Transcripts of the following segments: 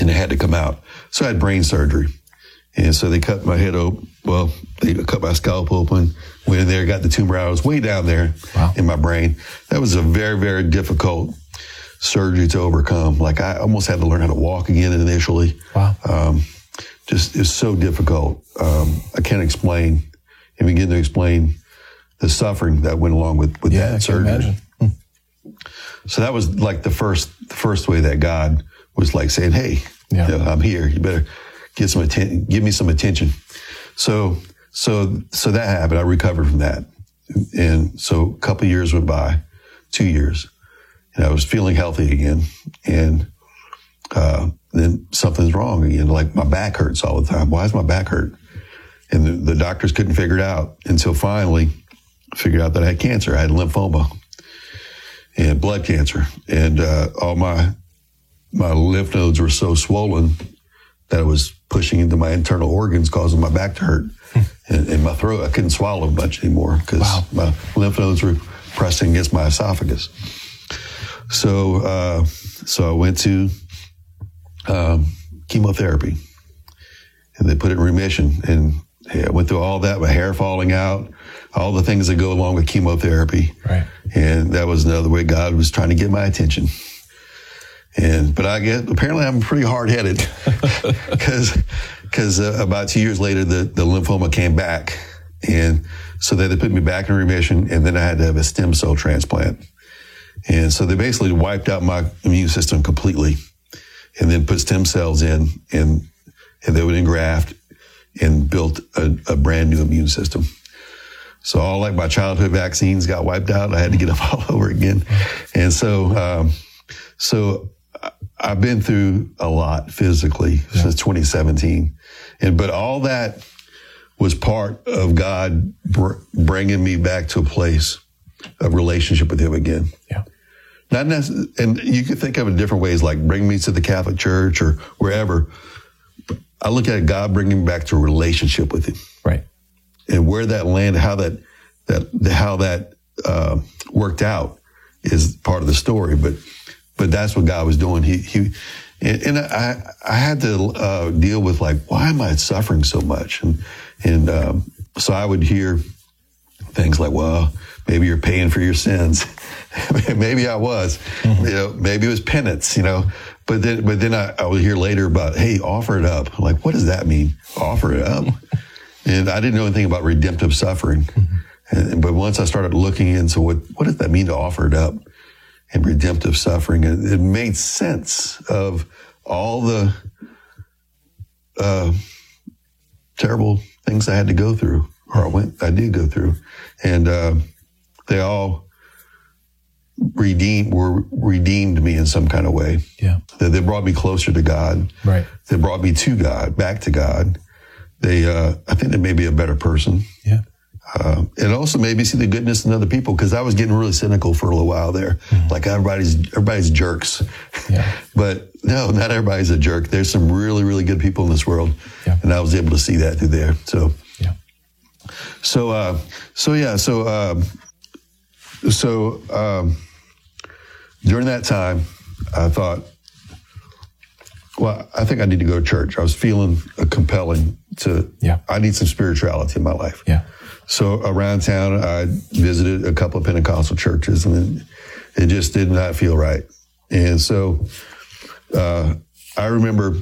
and it had to come out. So I had brain surgery. And so they cut my head open. Well, they cut my scalp open, went in there, got the tumor out. It was way down there in my brain. That was a very, very difficult surgery to overcome. Like I almost had to learn how to walk again initially. Wow. Just it's so difficult. I can't explain and begin to explain the suffering that went along with that surgery. Imagine. So that was like the first way that God was like saying, "Hey, I'm here. You better get some attention. Give me some attention." So that happened. I recovered from that, and so a couple of years went by, 2 years, and I was feeling healthy again, and then something's wrong again. Like my back hurts all the time. Why does my back hurt? And the doctors couldn't figure it out until finally figured out that I had cancer. I had lymphoma and blood cancer, and all my lymph nodes were so swollen that it was pushing into my internal organs, causing my back to hurt. And my throat, I couldn't swallow much anymore because my lymph nodes were pressing against my esophagus. So I went to chemotherapy, and they put it in remission. And I went through all that, my hair falling out, all the things that go along with chemotherapy. Right. And that was another way God was trying to get my attention. But apparently I'm pretty hard-headed because about 2 years later, the lymphoma came back. And so they put me back in remission, and then I had to have a stem cell transplant. And so they basically wiped out my immune system completely and then put stem cells in, and they would engraft and built a brand new immune system. So all like my childhood vaccines got wiped out. I had to get them all over again. And so I've been through a lot physically since 2017. But all that was part of God bringing me back to a place of relationship with Him again. Yeah. Not necessarily, and you could think of it in different ways, like bring me to the Catholic Church or wherever. I look at God bringing me back to a relationship with Him. Right. And where that landed, how that worked out is part of the story. But that's what God was doing. I had to deal with like, why am I suffering so much? And so I would hear things like, well, maybe you're paying for your sins. Maybe I was, maybe it was penance, but then I would hear later about, hey, offer it up. Like, what does that mean? Offer it up. And I didn't know anything about redemptive suffering. But once I started looking into what does that mean to offer it up and redemptive suffering, it made sense of all the terrible things I had to go through, or I did go through. And they all were redeemed me in some kind of way. Yeah. They brought me closer to God. Right. They brought me to God, back to God. I think they made me a better person. Yeah. And also made me see the goodness in other people, because I was getting really cynical for a little while there. Like everybody's jerks. Yeah. But no, not everybody's a jerk. There's some really, really good people in this world. Yeah. And I was able to see that through there. So, yeah. During that time, I thought, well, I think I need to go to church. I was feeling compelling I need some spirituality in my life. Yeah. So around town, I visited a couple of Pentecostal churches, and it just did not feel right. And so I remember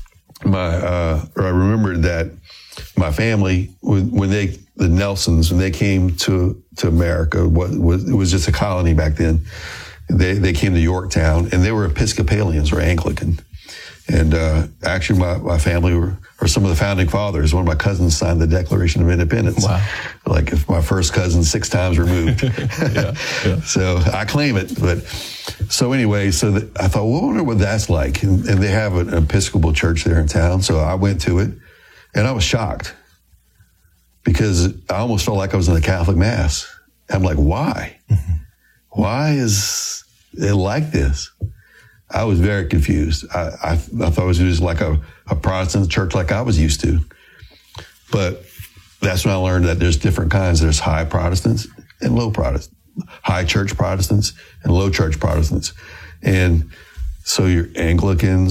that my family, when the Nelsons, when they came to America, it was just a colony back then. They came to Yorktown, and they were Episcopalians or Anglican. And actually, my family were some of the founding fathers. One of my cousins signed the Declaration of Independence. Wow. Like if my first cousin 6 times removed. Yeah. So I claim it. But so anyway, I thought, well, I wonder what that's like. And they have an Episcopal church there in town. So I went to it, and I was shocked because I almost felt like I was in a Catholic Mass. I'm like, why? Mm-hmm. Why is it like this? I was very confused. I thought it was just like a Protestant church like I was used to. But that's when I learned that there's different kinds. There's high Protestants and low Protestants, high church Protestants and low church Protestants. And so you're Anglicans,